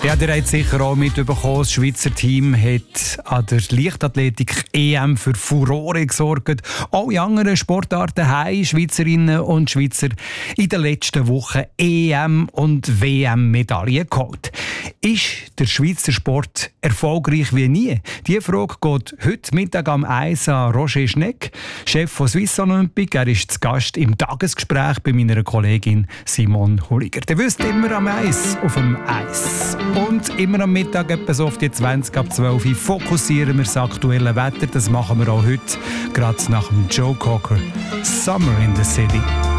Ja, ihr habt sicher auch mitbekommen, das Schweizer Team hat an der Leichtathletik-EM für Furore gesorgt. Alle anderen Sportarten haben Schweizerinnen und Schweizer in den letzten Wochen EM- und WM-Medaillen geholt. Ist der Schweizer Sport erfolgreich wie nie? Diese Frage geht heute Mittag am 1 an Roger Schneck, Chef von Swiss Olympic. Er ist zu Gast im Tagesgespräch bei meiner Kollegin Simone Hulliger. Ihr wisst, immer am 1 auf dem Eis. Und immer am Mittag, etwa so auf die 20 ab 12 Uhr, fokussieren wir das aktuelle Wetter. Das machen wir auch heute, gerade nach dem Joe Cocker. Summer in the City.